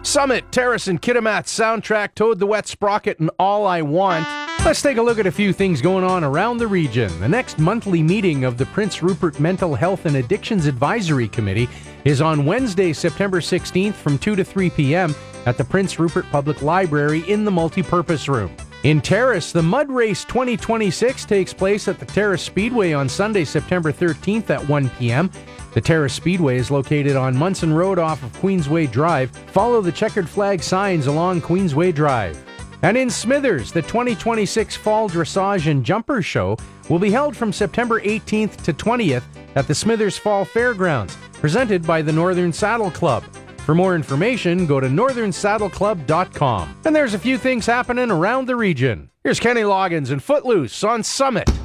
Summit, Terrace, and Kitimat soundtrack, Toad the Wet Sprocket, and All I Want. Let's take a look at a few things going on around the region. The next monthly meeting of the Prince Rupert Mental Health and Addictions Advisory Committee is on Wednesday, September 16th from 2 to 3 p.m. at the Prince Rupert Public Library in the multipurpose room. In Terrace, the Mud Race 2026 takes place at the Terrace Speedway on Sunday, September 13th at 1 p.m. The Terrace Speedway is located on Munson Road off of Queensway Drive. Follow the checkered flag signs along Queensway Drive. And in Smithers, the 2026 Fall Dressage and Jumper Show will be held from September 18th to 20th at the Smithers Fall Fairgrounds, presented by the Northern Saddle Club. For more information, go to northernsaddleclub.com. And there's a few things happening around the region. Here's Kenny Loggins and Footloose on Summit.